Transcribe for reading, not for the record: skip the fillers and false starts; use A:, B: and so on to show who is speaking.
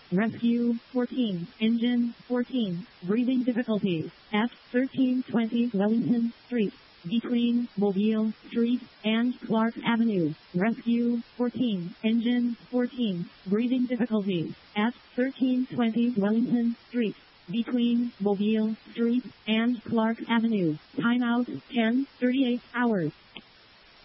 A: Rescue 14. Engine 14. Breathing difficulties. F1320 Wellington Street. Between Mobile Street and Clark Avenue. Rescue 14. Engine 14. Breathing difficulties. F1320 Wellington Street. Between Mobile Street and Clark Avenue. Timeout 10:38 hours.